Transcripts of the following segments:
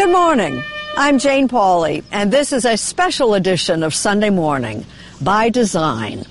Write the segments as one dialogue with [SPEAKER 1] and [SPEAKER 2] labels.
[SPEAKER 1] Good morning. I'm Jane Pauley, and this is a special edition of Sunday Morning by Design.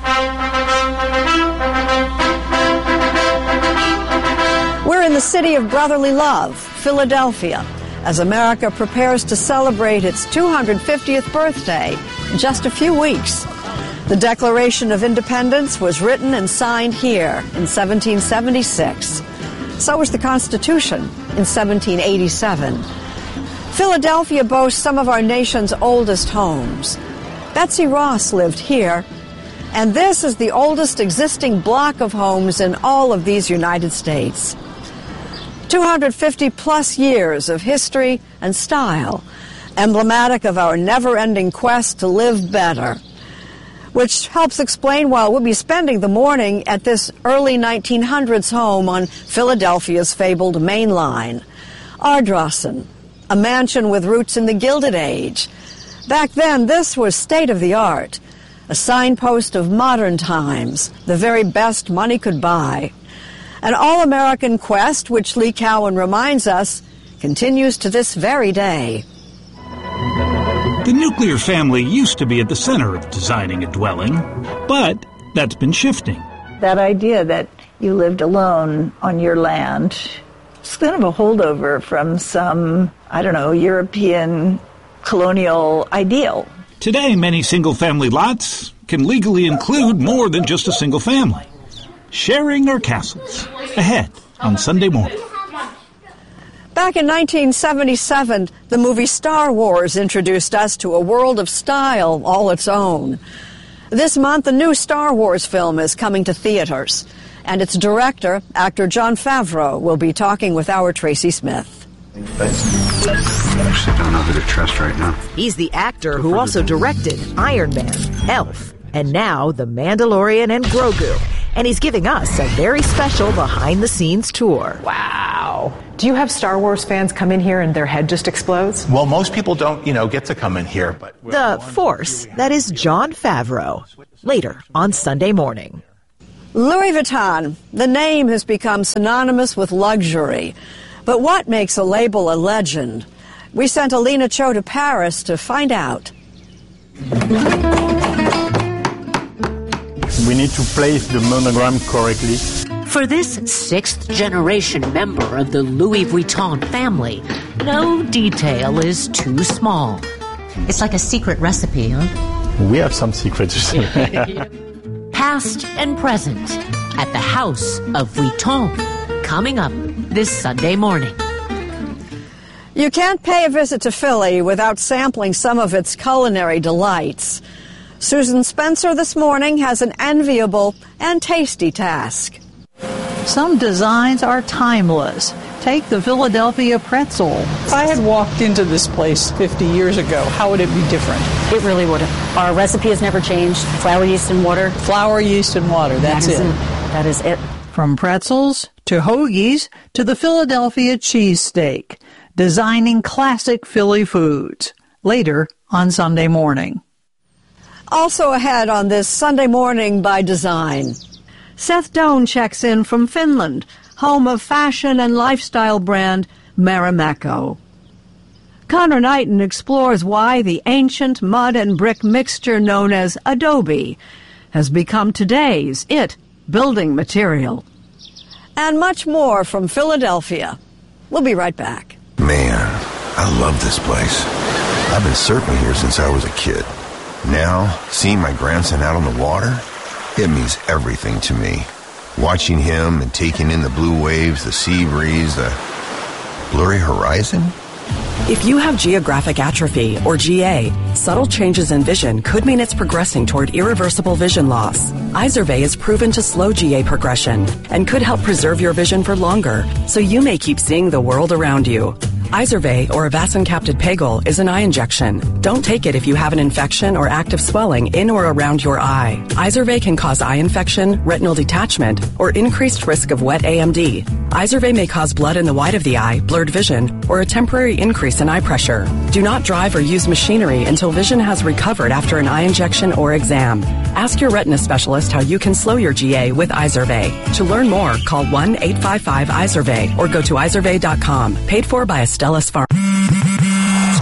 [SPEAKER 1] We're in the city of brotherly love, Philadelphia, as America prepares to celebrate its 250th birthday in just a few weeks. The Declaration of Independence was written and signed here in 1776. So was the Constitution in 1787. Philadelphia boasts some of our nation's oldest homes. Betsy Ross lived here, and this is the oldest existing block of homes in all of these United States. 250 plus years of history and style, emblematic of our never-ending quest to live better, which helps explain why we'll be spending the morning at this early 1900s home on Philadelphia's fabled Main Line. Ardrossan, a mansion with roots in the Gilded Age. Back then, this was state-of-the-art, a signpost of modern times, the very best money could buy. An all-American quest, which Lee Cowan reminds us, continues to this very day.
[SPEAKER 2] The nuclear family used to be at the center of designing a dwelling, but that's been shifting.
[SPEAKER 3] That idea that you lived alone on your land, it's kind of a holdover from some, European colonial ideal.
[SPEAKER 2] Today, many single-family lots can legally include more than just a single family. Sharing our castles. Ahead on Sunday Morning.
[SPEAKER 1] Back in 1977, the movie Star Wars introduced us to a world of style all its own. This month, a new Star Wars film is coming to theaters, and its director, actor Jon Favreau, will be talking with our Tracy Smith.
[SPEAKER 4] I actually don't know who to trust right now.
[SPEAKER 5] He's the actor who also directed Iron Man, Elf, and now The Mandalorian and Grogu. And he's giving us a very special behind-the-scenes tour.
[SPEAKER 6] Wow. Do you have Star Wars fans come in here and their head just explodes?
[SPEAKER 7] Well, most people don't, get to come in here. But
[SPEAKER 5] The Force, that is Jon Favreau. Later on Sunday Morning.
[SPEAKER 1] Louis Vuitton, the name has become synonymous with luxury. But what makes a label a legend? We sent Alina Cho to Paris to find out.
[SPEAKER 8] We need to place the monogram correctly.
[SPEAKER 9] For this sixth-generation member of the Louis Vuitton family, no detail is too small.
[SPEAKER 10] It's like a secret recipe, huh?
[SPEAKER 8] We have some secrets.
[SPEAKER 9] Past and present at the House of Vuitton, coming up this Sunday morning.
[SPEAKER 1] You can't pay a visit to Philly without sampling some of its culinary delights. Susan Spencer this morning has an enviable and tasty task.
[SPEAKER 11] Some designs are timeless. Take the Philadelphia pretzel.
[SPEAKER 12] If I had walked into this place 50 years ago, how would it be different?
[SPEAKER 13] It really would have. Our recipe has never changed. Flour, yeast, and water.
[SPEAKER 12] Flour, yeast, and water. That's it.
[SPEAKER 13] That is it.
[SPEAKER 11] From pretzels to hoagies to the Philadelphia cheesesteak. Designing classic Philly foods. Later on Sunday Morning.
[SPEAKER 1] Also ahead on this Sunday Morning by Design. Seth Doan checks in from Finland, home of fashion and lifestyle brand Marimekko. Connor Knighton explores why the ancient mud and brick mixture known as adobe has become today's building material. And much more from Philadelphia. We'll be right back.
[SPEAKER 14] Man, I love this place. I've been surfing here since I was a kid. Now, seeing my grandson out on the water, it means everything to me. Watching him and taking in the blue waves, the sea breeze, the blurry horizon.
[SPEAKER 15] If you have geographic atrophy, or GA, subtle changes in vision could mean it's progressing toward irreversible vision loss. Izervay is proven to slow GA progression and could help preserve your vision for longer, so you may keep seeing the world around you. Izervay, or Avastin-capted Pegol, is an eye injection. Don't take it if you have an infection or active swelling in or around your eye. Izervay can cause eye infection, retinal detachment, or increased risk of wet AMD. Izervay may cause blood in the white of the eye, blurred vision, or a temporary increase in eye pressure. Do not drive or use machinery until vision has recovered after an eye injection or exam. Ask your retina specialist how you can slow your GA with Izervay. To learn more, call 1-855-IZERVAY or go to izervay.com. Paid for by Astellas Pharma.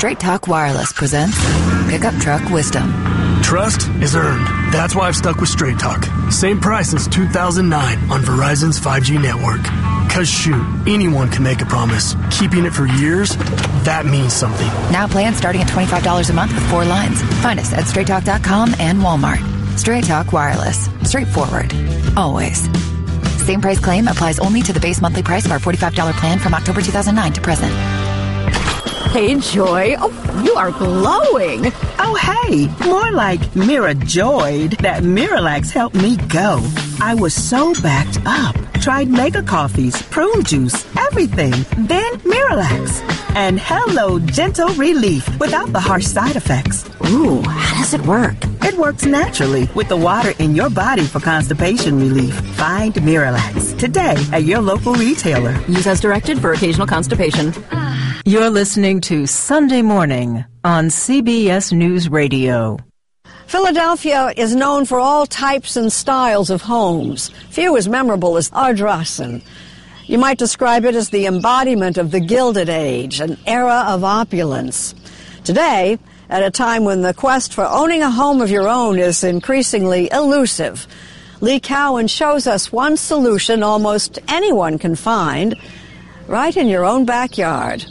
[SPEAKER 16] Straight Talk Wireless presents Pickup Truck Wisdom.
[SPEAKER 17] Trust is earned. That's why I've stuck with Straight Talk. Same price since 2009 on Verizon's 5G network. Cause shoot, anyone can make a promise. Keeping it for years, that means something.
[SPEAKER 16] Now plans starting at $25 a month with 4 lines. Find us at StraightTalk.com and Walmart. Straight Talk Wireless. Straightforward. Always. Same price claim applies only to the base monthly price of our $45 plan from October 2009 to present.
[SPEAKER 18] Hey, Joy. Oh, you are glowing.
[SPEAKER 19] Oh, hey. More like Mira-joyed that Miralax helped me go. I was so backed up. Tried mega coffees, prune juice, everything. Then Miralax. And hello, gentle relief without the harsh side effects.
[SPEAKER 18] Ooh, how does it work?
[SPEAKER 19] It works naturally with the water in your body for constipation relief. Find Miralax today at your local retailer.
[SPEAKER 18] Use as directed for occasional constipation.
[SPEAKER 11] You're listening to Sunday Morning on CBS News Radio.
[SPEAKER 1] Philadelphia is known for all types and styles of homes, few as memorable as Ardrossan. You might describe it as the embodiment of the Gilded Age, an era of opulence. Today, at a time when the quest for owning a home of your own is increasingly elusive, Lee Cowan shows us one solution almost anyone can find right in your own backyard.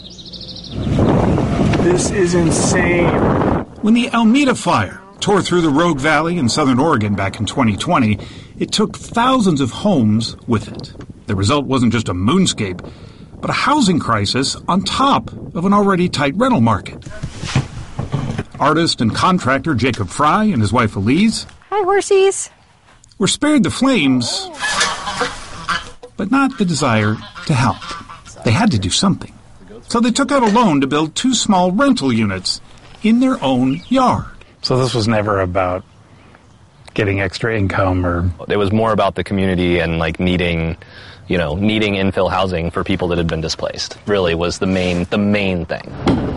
[SPEAKER 17] This is insane.
[SPEAKER 2] When the Almeda fire tore through the Rogue Valley in southern Oregon back in 2020, it took thousands of homes with it. The result wasn't just a moonscape, but a housing crisis on top of an already tight rental market. Artist and contractor Jacob Fry and his wife Elise,
[SPEAKER 20] hi, horsies,
[SPEAKER 2] were spared the flames, but not the desire to help. They had to do something. So they took out a loan to build 2 small rental units in their own yard.
[SPEAKER 8] So this was never about getting extra income, or
[SPEAKER 21] it was more about the community and needing infill housing for people that had been displaced. Really was the main thing.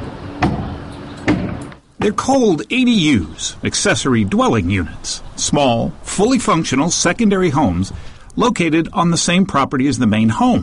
[SPEAKER 2] They're called ADUs, accessory dwelling units, small, fully functional secondary homes located on the same property as the main home.